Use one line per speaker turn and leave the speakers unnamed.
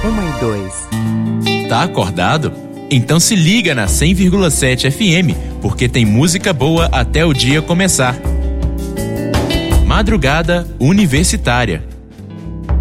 1 e 2.
Tá acordado? Então se liga na 100,7 FM, porque tem música boa até o dia começar. Madrugada Universitária.